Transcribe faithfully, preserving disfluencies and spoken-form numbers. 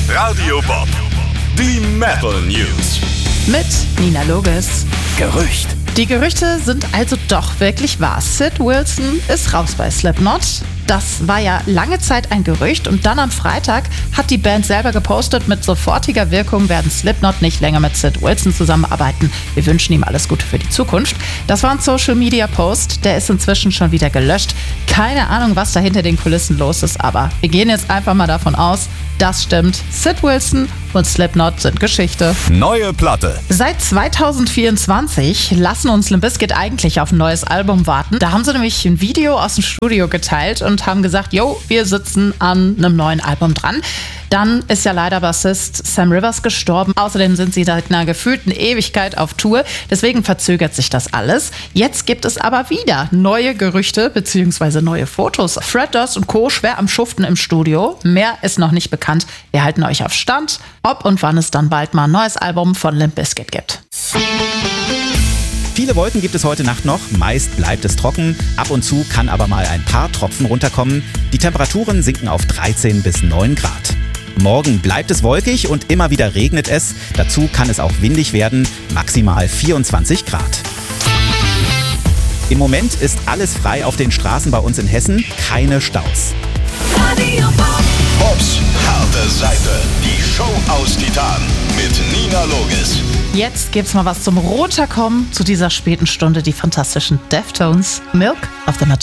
Radio Bob. Die Metal News. Mit Nina Loges. Gerücht. Die Gerüchte sind also doch wirklich wahr. Sid Wilson ist raus bei Slipknot. Das war ja lange Zeit ein Gerücht und dann am Freitag hat die Band selber gepostet, mit sofortiger Wirkung werden Slipknot nicht länger mit Sid Wilson zusammenarbeiten. Wir wünschen ihm alles Gute für die Zukunft. Das war ein Social-Media-Post, der ist inzwischen schon wieder gelöscht. Keine Ahnung, was da hinter den Kulissen los ist, aber wir gehen jetzt einfach mal davon aus, das stimmt. Sid Wilson und Slipknot sind Geschichte. Neue Platte. Seit zweitausendvierundzwanzig lassen uns Limp Bizkit eigentlich auf ein neues Album warten. Da haben sie nämlich ein Video aus dem Studio geteilt und haben gesagt, yo, wir sitzen an einem neuen Album dran. Dann ist ja leider Bassist Sam Rivers gestorben. Außerdem sind sie seit einer gefühlten Ewigkeit auf Tour. Deswegen verzögert sich das alles. Jetzt gibt es aber wieder neue Gerüchte bzw. neue Fotos. Fred Durst und Co. schwer am Schuften im Studio. Mehr ist noch nicht bekannt. Wir halten euch auf Stand, ob und wann es dann bald mal ein neues Album von Limp Bizkit gibt. Viele Wolken gibt es heute Nacht noch, meist bleibt es trocken, ab und zu kann aber mal ein paar Tropfen runterkommen. Die Temperaturen sinken auf dreizehn bis neun Grad. Morgen bleibt es wolkig und immer wieder regnet es, dazu kann es auch windig werden, maximal vierundzwanzig Grad. Im Moment ist alles frei auf den Straßen bei uns in Hessen, keine Staus. Bobs harte Seite. Die Show aus Titan mit Nina Loges. Jetzt gibt's mal was zum Runterkommen zu dieser späten Stunde, die fantastischen Deftones. Milk of the Magic.